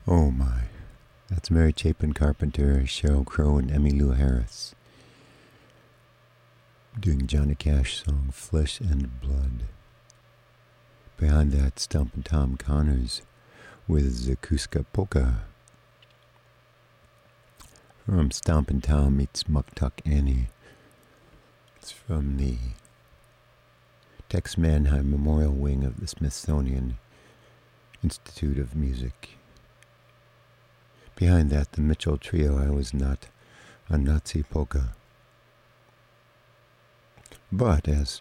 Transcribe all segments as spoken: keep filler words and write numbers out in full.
Oh my. That's Mary Chapin Carpenter, Sheryl Crow, and Emmylou Harris doing Johnny Cash song Flesh and Blood. Behind that, Stompin' Tom Connors with Zakuska Polka. From Stompin' Tom Meets Muck Tuck Annie. It's from the Tex Mannheim Memorial Wing of the Smithsonian Institute of Music. Behind that, the Mitchell Trio, I Was Not a Nazi Polka. But as,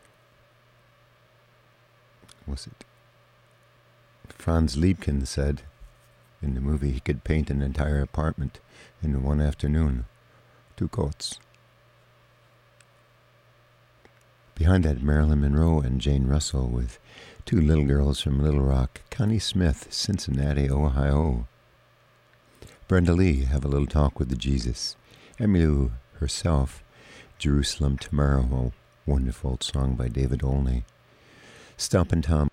was it, Franz Liebken said in the movie, he could paint an entire apartment in one afternoon. Two coats. Behind that, Marilyn Monroe and Jane Russell with Two Little Girls from Little Rock, Connie Smith, Cincinnati, Ohio. Brenda Lee, Have a Little Talk with the Jesus. Emmylou herself, Jerusalem Tomorrow, a wonderful song by David Olney. Stompin' Tom.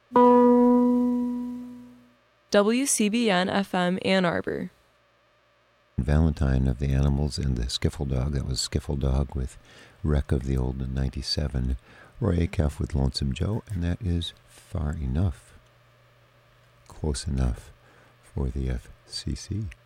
W C B N F M Ann Arbor. Valentine of the Animals and the Skiffle Dog. That was Skiffle Dog with Wreck of the Old ninety-seven. Roy Acuff with Lonesome Joe, and that is Far Enough. Close enough for the F C C.